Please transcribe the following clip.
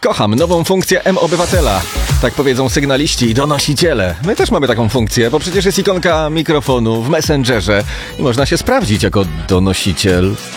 Kocham nową funkcję M-Obywatela. Tak powiedzą sygnaliści i donosiciele. My też mamy taką funkcję, bo przecież jest ikonka mikrofonu w Messengerze i można się sprawdzić jako donosiciel.